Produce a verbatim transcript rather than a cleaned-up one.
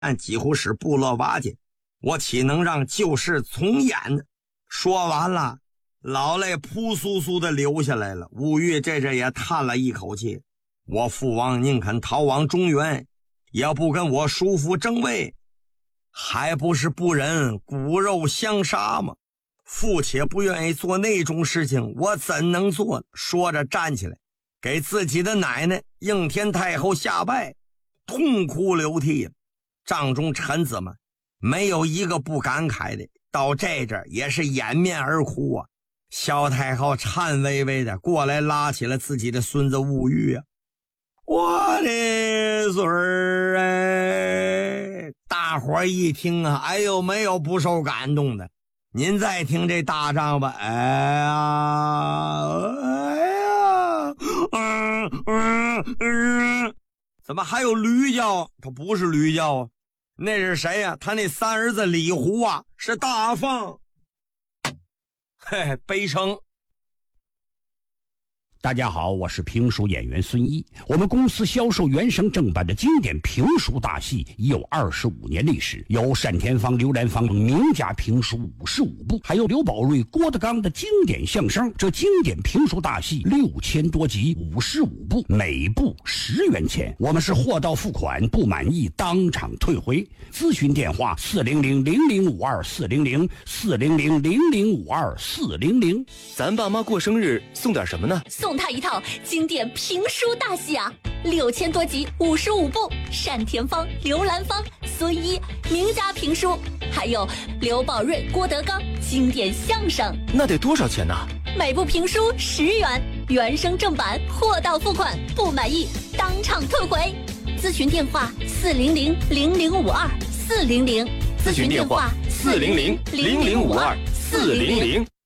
但几乎使部落瓦解，我岂能让旧事重演呢？说完了，老泪扑簌簌的流下来了。吴玉这这也叹了一口气，我父王宁肯逃往中原，也不跟我叔父争位，还不是不忍骨肉相杀吗？父且不愿意做那种事情，我怎能做呢？说着站起来，给自己的奶奶应天太后下拜，痛哭流涕。帐中臣子们没有一个不感慨的，到这阵也是掩面而哭啊。萧太后颤巍巍的过来拉起了自己的孙子吴玉啊，我的孙儿哎！大伙儿一听啊，哎呦，没有不受感动的。您再听这大仗吧，哎呀，哎呀，嗯嗯嗯，怎么还有驴叫？他不是驴叫啊，那是谁呀、啊？他那三儿子李胡啊，是大放。嘿，悲称。 大家好，我是评书演员孙一。我们公司销售原声正版的经典评书大戏已有二十五年历史，有单田芳、刘兰芳名家评书五十五部，还有刘宝瑞、郭德纲的经典相声。这经典评书大戏六千多集，五十五部，每部十元钱。我们是货到付款，不满意当场退回。咨询电话：四零零零零五二四零零四零零零零五二四零零。 咱爸妈过生日送点什么呢？ 送他一套经典评书大戏啊，六千多集，五十五部，单田芳、刘兰芳、孙一名家评书，还有刘宝瑞、郭德纲经典相声。 那得多少钱呢？ 每部评书十元，原声正版，货到付款，不满意当场退回。咨询电话：四零零零零五二四零零。 咨询电话：四零零零零五二四零零。